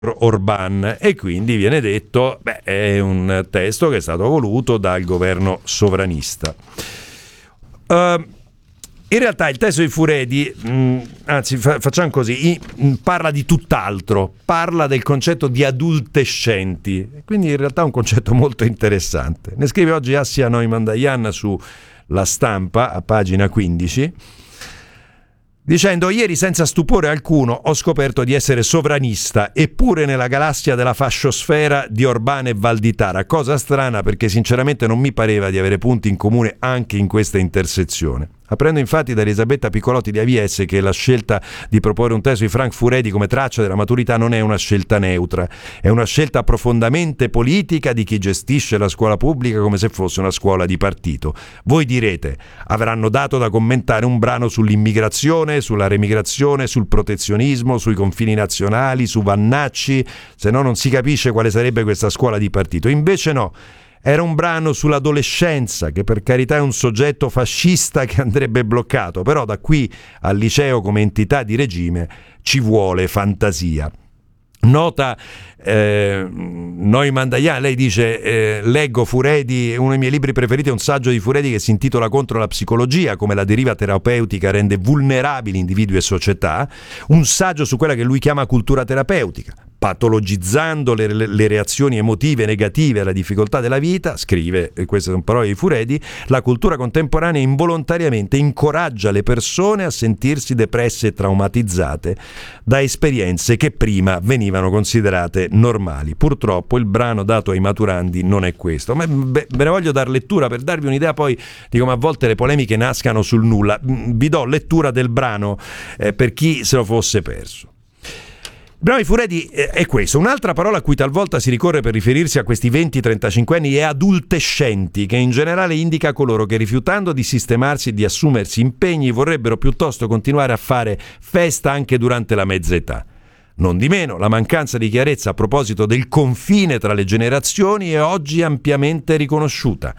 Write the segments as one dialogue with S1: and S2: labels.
S1: Orban, e quindi viene detto è un testo che è stato voluto dal governo sovranista. In realtà il testo di Furedi, anzi facciamo così, parla di tutt'altro, parla del concetto di adultescenti, quindi in realtà è un concetto molto interessante. Ne scrive oggi Assia Neumann-Dayan su La Stampa a pagina 15, dicendo: ieri senza stupore alcuno ho scoperto di essere sovranista, eppure nella galassia della fasciosfera di Orbán e Valditara, cosa strana perché sinceramente non mi pareva di avere punti in comune anche in questa intersezione. Apprendo infatti da Elisabetta Piccolotti di AVS che la scelta di proporre un testo di Frank Furedi come traccia della maturità non è una scelta neutra, è una scelta profondamente politica di chi gestisce la scuola pubblica come se fosse una scuola di partito. Voi direte, avranno dato da commentare un brano sull'immigrazione, sulla remigrazione, sul protezionismo, sui confini nazionali, su Vannacci, se no non si capisce quale sarebbe questa scuola di partito. Invece no. Era un brano sull'adolescenza, che per carità è un soggetto fascista che andrebbe bloccato, però da qui al liceo come entità di regime ci vuole fantasia. Nota Neumann-Dayan, lei dice leggo Furedi, uno dei miei libri preferiti è un saggio di Furedi che si intitola Contro la psicologia, come la deriva terapeutica rende vulnerabili individui e società, un saggio su quella che lui chiama cultura terapeutica, patologizzando le reazioni emotive negative alla difficoltà della vita, scrive, queste sono parole di Furedi, la cultura contemporanea involontariamente incoraggia le persone a sentirsi depresse e traumatizzate da esperienze che prima venivano considerate normali. Purtroppo il brano dato ai maturandi non è questo, ma ve ne voglio dar lettura per darvi un'idea poi di come a volte le polemiche nascano sul nulla. Vi do lettura del brano per chi se lo fosse perso. Il brano di Furedi è questo. Un'altra parola a cui talvolta si ricorre per riferirsi a questi 20-35 anni è adultescenti, che in generale indica coloro che rifiutando di sistemarsi e di assumersi impegni vorrebbero piuttosto continuare a fare festa anche durante la mezza età. Non di meno, la mancanza di chiarezza a proposito del confine tra le generazioni è oggi ampiamente riconosciuta.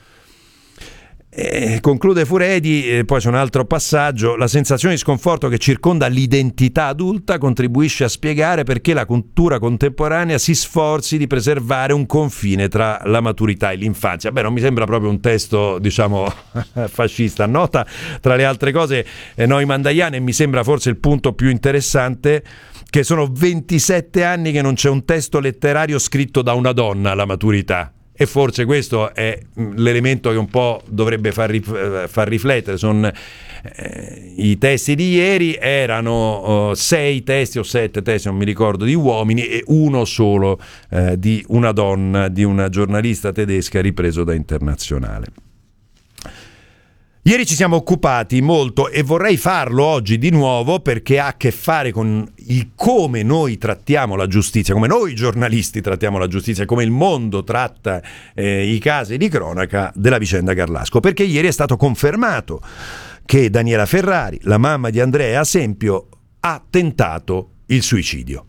S1: Conclude Furedi, poi c'è un altro passaggio: la sensazione di sconforto che circonda l'identità adulta contribuisce a spiegare perché la cultura contemporanea si sforzi di preservare un confine tra la maturità e l'infanzia. Non mi sembra proprio un testo, diciamo, fascista. Nota tra le altre cose Neumann-Dayan, e mi sembra forse il punto più interessante, che sono 27 anni che non c'è un testo letterario scritto da una donna alla maturità. E forse questo è l'elemento che un po' dovrebbe far riflettere. I testi di ieri erano 6 testi o 7 testi, non mi ricordo, di uomini e uno solo di una donna, di una giornalista tedesca, ripreso da Internazionale. Ieri ci siamo occupati molto e vorrei farlo oggi di nuovo perché ha a che fare con il come noi trattiamo la giustizia, come noi giornalisti trattiamo la giustizia, come il mondo tratta i casi di cronaca della vicenda Garlasco, perché ieri è stato confermato che Daniela Ferrari, la mamma di Andrea Sempio, ha tentato il suicidio.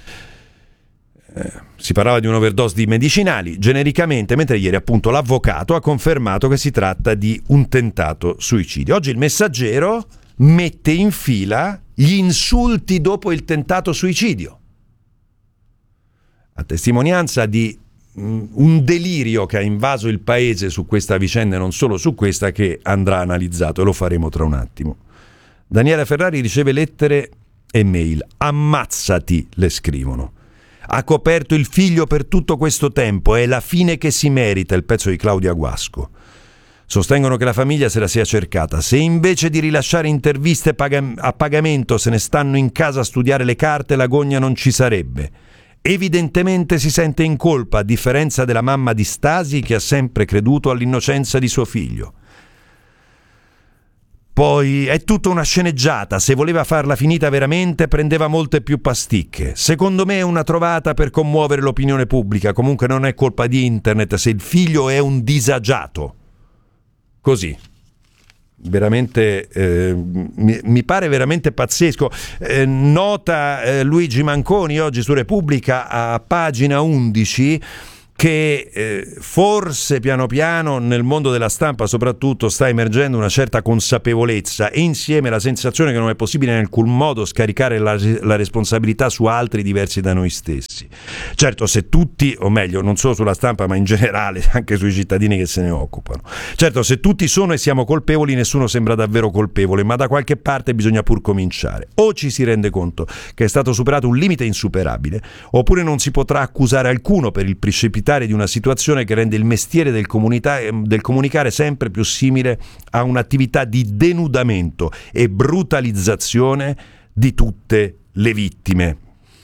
S1: Si parlava di un'overdose di medicinali genericamente, mentre ieri appunto l'avvocato ha confermato che si tratta di un tentato suicidio. Oggi il Messaggero mette in fila gli insulti dopo il tentato suicidio, a testimonianza di un delirio che ha invaso il paese su questa vicenda e non solo su questa, che andrà analizzato e lo faremo tra un attimo. Daniela Ferrari riceve lettere e mail. Ammazzati, le scrivono. Ha coperto il figlio per tutto questo tempo, è la fine che si merita, il pezzo di Claudia Guasco. Sostengono che la famiglia se la sia cercata. Se invece di rilasciare interviste a pagamento se ne stanno in casa a studiare le carte, l'agonia non ci sarebbe. Evidentemente si sente in colpa, a differenza della mamma di Stasi che ha sempre creduto all'innocenza di suo figlio. Poi è tutta una sceneggiata, se voleva farla finita veramente prendeva molte più pasticche. Secondo me è una trovata per commuovere l'opinione pubblica, comunque non è colpa di internet se il figlio è un disagiato. Così. Veramente mi pare veramente pazzesco. Nota Luigi Manconi oggi su Repubblica a pagina 11 che forse piano piano nel mondo della stampa soprattutto sta emergendo una certa consapevolezza e insieme la sensazione che non è possibile in alcun modo scaricare la responsabilità su altri diversi da noi stessi. Certo, se tutti, o meglio non solo sulla stampa ma in generale anche sui cittadini che se ne occupano, certo se tutti sono e siamo colpevoli nessuno sembra davvero colpevole, ma da qualche parte bisogna pur cominciare. O ci si rende conto che è stato superato un limite insuperabile, oppure non si potrà accusare alcuno per il precipitare di una situazione che rende il mestiere del comunicare sempre più simile a un'attività di denudamento e brutalizzazione di tutte le vittime.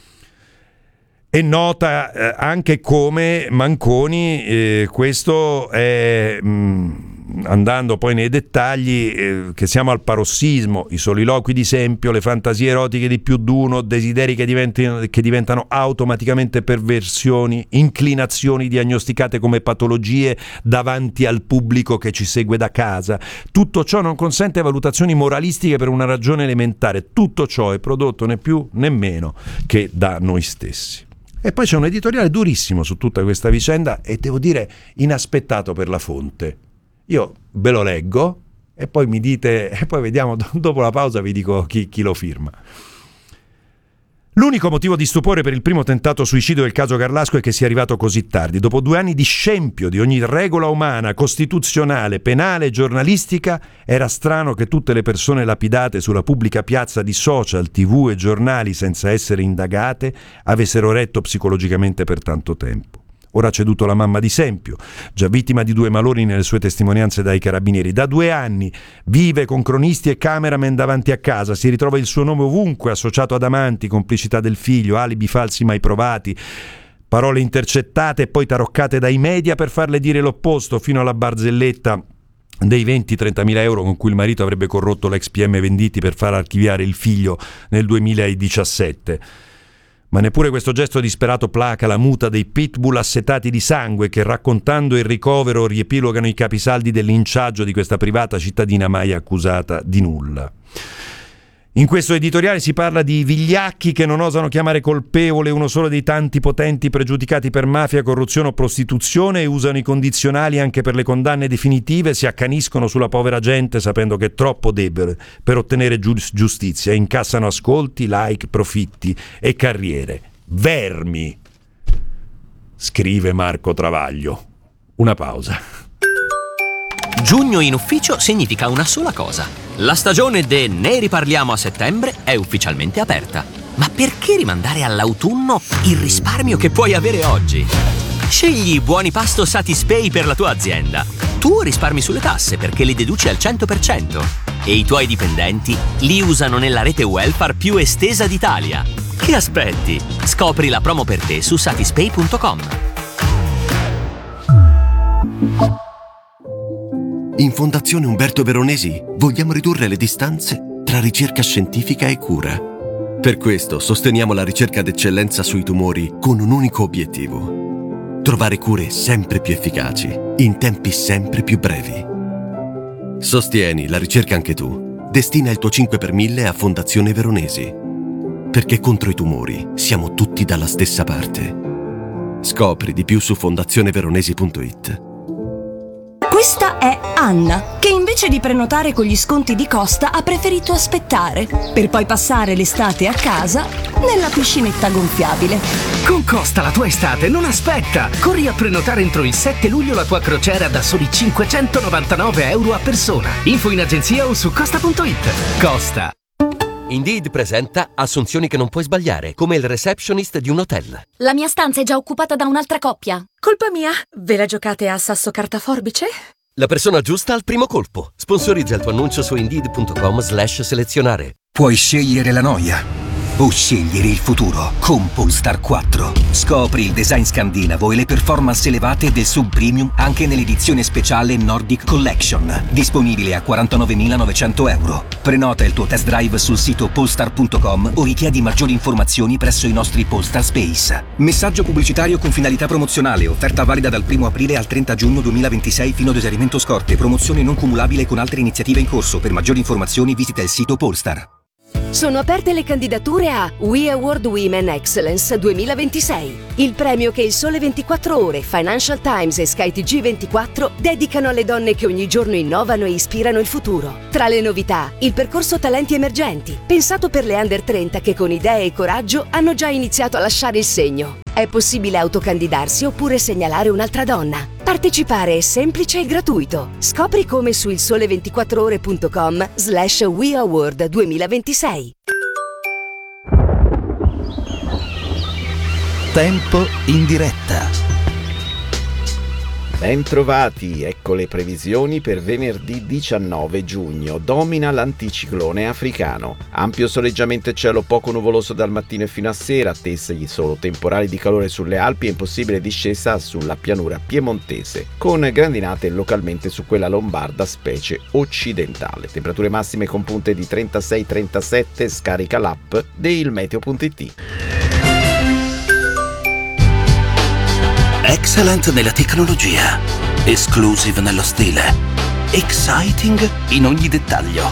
S1: È nota anche come Manconi, questo è, andando poi nei dettagli, che siamo al parossismo, i soliloqui di Sempio, le fantasie erotiche di più d'uno, desideri che diventano automaticamente perversioni, inclinazioni diagnosticate come patologie davanti al pubblico che ci segue da casa. Tutto ciò non consente valutazioni moralistiche per una ragione elementare, tutto ciò è prodotto né più né meno che da noi stessi. E poi c'è un editoriale durissimo su tutta questa vicenda e devo dire inaspettato per la fonte. Io ve lo leggo e poi mi dite, e poi vediamo, dopo la pausa vi dico chi lo firma. L'unico motivo di stupore per il primo tentato suicidio del caso Carlasco è che sia arrivato così tardi. Dopo 2 anni di scempio di ogni regola umana, costituzionale, penale e giornalistica, era strano che tutte le persone lapidate sulla pubblica piazza di social, TV e giornali senza essere indagate avessero retto psicologicamente per tanto tempo. Ora ha ceduto la mamma di Sempio, già vittima di 2 malori nelle sue testimonianze dai carabinieri. Da 2 anni vive con cronisti e cameraman davanti a casa, si ritrova il suo nome ovunque, associato ad amanti, complicità del figlio, alibi falsi mai provati, parole intercettate e poi taroccate dai media per farle dire l'opposto, fino alla barzelletta dei 20-30 mila euro con cui il marito avrebbe corrotto l'ex PM Venditti per far archiviare il figlio nel 2017. Ma neppure questo gesto disperato placa la muta dei pitbull assetati di sangue che, raccontando il ricovero, riepilogano i capisaldi del linciaggio di questa privata cittadina mai accusata di nulla. In questo editoriale si parla di vigliacchi che non osano chiamare colpevole uno solo dei tanti potenti pregiudicati per mafia, corruzione o prostituzione e usano i condizionali anche per le condanne definitive, si accaniscono sulla povera gente sapendo che è troppo debole per ottenere giustizia e incassano ascolti, like, profitti e carriere. Vermi, scrive Marco Travaglio. Una pausa.
S2: Giugno in ufficio significa una sola cosa. La stagione de Ne riparliamo a settembre è ufficialmente aperta. Ma perché rimandare all'autunno il risparmio che puoi avere oggi? Scegli Buoni Pasto Satispay per la tua azienda. Tu risparmi sulle tasse perché li deduci al 100% e i tuoi dipendenti li usano nella rete welfare più estesa d'Italia. Che aspetti? Scopri la promo per te su satispay.com.
S3: In Fondazione Umberto Veronesi vogliamo ridurre le distanze tra ricerca scientifica e cura. Per questo sosteniamo la ricerca d'eccellenza sui tumori con un unico obiettivo: trovare cure sempre più efficaci, in tempi sempre più brevi. Sostieni la ricerca anche tu. Destina il tuo 5 per 1000 a Fondazione Veronesi. Perché contro i tumori siamo tutti dalla stessa parte. Scopri di più su fondazioneveronesi.it.
S4: Questa è Anna, che invece di prenotare con gli sconti di Costa ha preferito aspettare, per poi passare l'estate a casa nella piscinetta gonfiabile.
S5: Con Costa la tua estate non aspetta! Corri a prenotare entro il 7 luglio la tua crociera da soli 599 euro a persona. Info in agenzia o su costa.it. Costa.
S6: Indeed presenta assunzioni che non puoi sbagliare, come il receptionist di un hotel.
S7: La mia stanza è già occupata da un'altra coppia.
S8: Colpa mia? Ve la giocate a sasso carta forbice?
S6: La persona giusta al primo colpo. Sponsorizza il tuo annuncio su Indeed.com/selezionare.
S9: Puoi scegliere la noia o scegliere il futuro con Polestar 4. Scopri il design scandinavo e le performance elevate del sub-premium anche nell'edizione speciale Nordic Collection, disponibile a 49.900 euro. Prenota il tuo test drive sul sito polestar.com o richiedi maggiori informazioni presso i nostri Polestar Space. Messaggio pubblicitario con finalità promozionale, offerta valida dal 1 aprile al 30 giugno 2026 fino ad esaurimento scorte, promozione non cumulabile con altre iniziative in corso. Per maggiori informazioni visita il sito Polestar.
S10: Sono aperte le candidature a We Award Women Excellence 2026, il premio che il Sole 24 Ore, Financial Times e Sky TG24 dedicano alle donne che ogni giorno innovano e ispirano il futuro. Tra le novità, il percorso Talenti Emergenti, pensato per le under 30 che con idee e coraggio hanno già iniziato a lasciare il segno. È possibile autocandidarsi oppure segnalare un'altra donna. Partecipare è semplice e gratuito. Scopri come su ilsole24ore.com/We Award 2026.
S11: Tempo in diretta. Bentrovati, ecco le previsioni per venerdì 19 giugno. Domina l'anticiclone africano. Ampio soleggiamento e cielo poco nuvoloso dal mattino e fino a sera, attesi solo temporali di calore sulle Alpi e impossibile discesa sulla pianura piemontese, con grandinate localmente su quella lombarda specie occidentale. Temperature massime con punte di 36-37, scarica l'app di ilmeteo.it.
S12: Excellent nella tecnologia, exclusive nello stile, exciting in ogni dettaglio.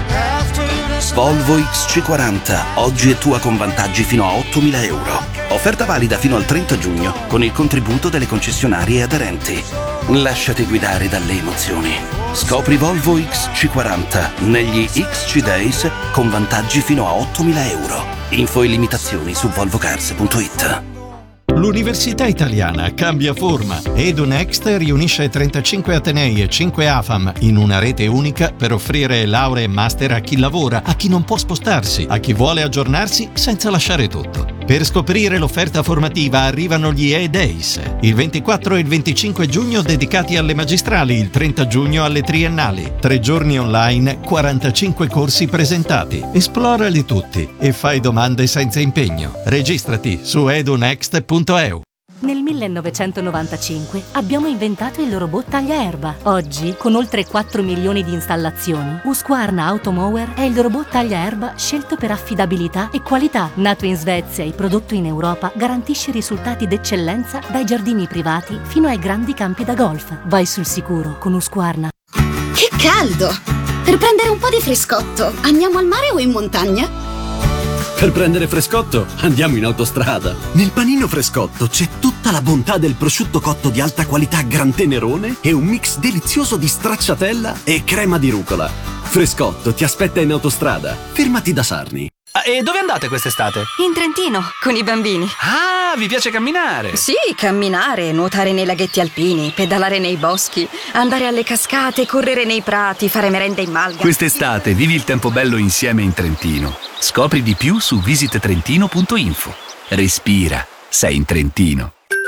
S12: Volvo XC40, oggi è tua con vantaggi fino a 8.000 euro. Offerta valida fino al 30 giugno con il contributo delle concessionarie aderenti. Lasciati guidare dalle emozioni. Scopri Volvo XC40 negli XC Days con vantaggi fino a 8.000 euro. Info e limitazioni su volvocars.it.
S13: L'Università Italiana cambia forma. EduNext riunisce 35 atenei e 5 AFAM in una rete unica per offrire lauree e master a chi lavora, a chi non può spostarsi, a chi vuole aggiornarsi senza lasciare tutto. Per scoprire l'offerta formativa arrivano gli E-Days, il 24 e il 25 giugno dedicati alle magistrali, il 30 giugno alle triennali. 3 giorni online, 45 corsi presentati. Esplorali tutti e fai domande senza impegno. Registrati su edunext.eu.
S14: Nel 1995 abbiamo inventato il robot tagliaerba. Oggi, con oltre 4 milioni di installazioni, Husqvarna Automower è il robot tagliaerba scelto per affidabilità e qualità. Nato in Svezia e prodotto in Europa, garantisce risultati d'eccellenza dai giardini privati fino ai grandi campi da golf. Vai sul sicuro con Husqvarna.
S15: Che caldo! Per prendere un po' di frescotto, andiamo al mare o in montagna?
S16: Per prendere frescotto, andiamo in autostrada.
S3: Nel panino Frescotto c'è tutta la bontà del prosciutto cotto di alta qualità Gran Tenerone e un mix delizioso di stracciatella e crema di rucola. Frescotto ti aspetta in autostrada. Fermati da Sarni.
S5: E dove andate quest'estate?
S8: In Trentino, con i bambini.
S5: Ah, vi piace camminare?
S8: Sì, camminare, nuotare nei laghetti alpini, pedalare nei boschi, andare alle cascate, correre nei prati, fare merenda in malga.
S17: Quest'estate vivi il tempo bello insieme in Trentino. Scopri di più su visittrentino.info. Respira, sei in Trentino.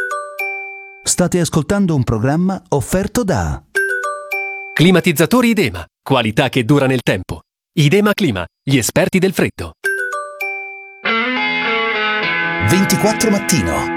S11: State ascoltando un programma offerto da
S18: Climatizzatori Idema, qualità che dura nel tempo. Idema Clima, gli esperti del freddo.
S11: 24 Mattino.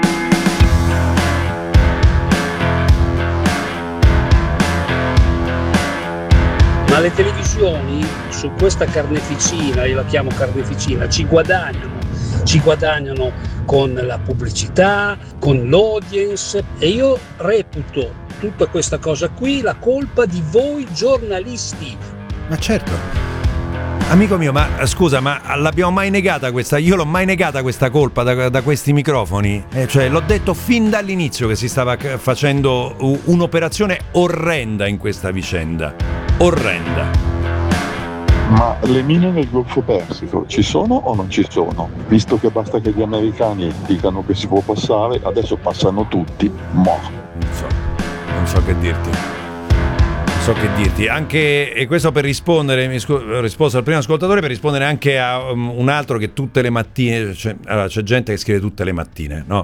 S19: Ma le televisioni su questa carneficina, io la chiamo carneficina, ci guadagnano con la pubblicità, con l'audience, e io reputo tutta questa cosa qui la colpa di voi giornalisti.
S1: Ma certo. Amico mio, ma scusa, ma l'abbiamo mai negata questa? Io l'ho mai negata questa colpa da questi microfoni? Cioè, l'ho detto fin dall'inizio che si stava facendo un'operazione orrenda in questa vicenda. Orrenda.
S20: Ma le mine nel Golfo Persico ci sono o non ci sono? Visto che basta che gli americani dicano che si può passare, adesso passano tutti. Non
S1: so che dirti. Anche, e questo per rispondere, ho risposto al primo ascoltatore, per rispondere anche a un altro che tutte le mattine, allora, c'è gente che scrive tutte le mattine, no?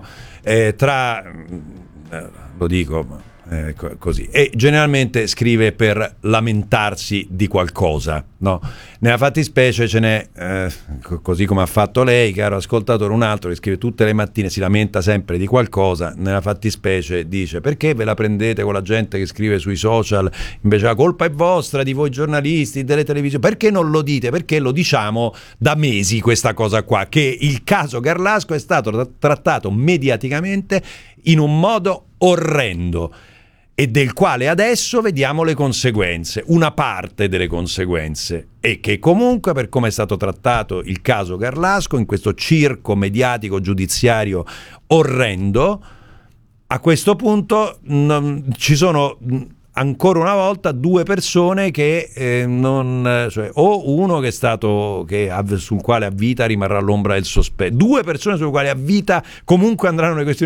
S1: Lo dico così, e generalmente scrive per lamentarsi di qualcosa, no? Nella fattispecie ce n'è, così come ha fatto lei, caro ascoltatore, un altro che scrive tutte le mattine, si lamenta sempre di qualcosa. Nella fattispecie dice: perché ve la prendete con la gente che scrive sui social, invece la colpa è vostra, di voi giornalisti, delle televisioni, perché non lo dite? Perché lo diciamo da mesi questa cosa qua, che il caso Garlasco è stato trattato mediaticamente in un modo orrendo. e del quale adesso vediamo le conseguenze, una parte delle conseguenze, e che comunque, per come è stato trattato il caso Garlasco, in questo circo mediatico giudiziario orrendo, a questo punto ci sono ancora una volta due persone che o uno che è stato sul quale a vita rimarrà l'ombra del sospetto, due persone sulle quali a vita comunque andranno le questioni